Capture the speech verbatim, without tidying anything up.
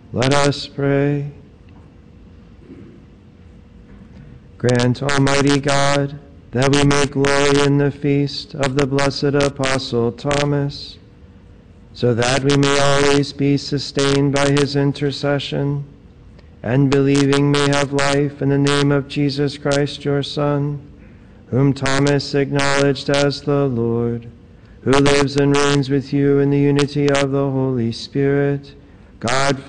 Let us pray. Grant, Almighty God, that we may glory in the feast of the blessed Apostle Thomas, so that we may always be sustained by his intercession, and believing may have life in the name of Jesus Christ, your Son, whom Thomas acknowledged as the Lord, who lives and reigns with you in the unity of the Holy Spirit, God,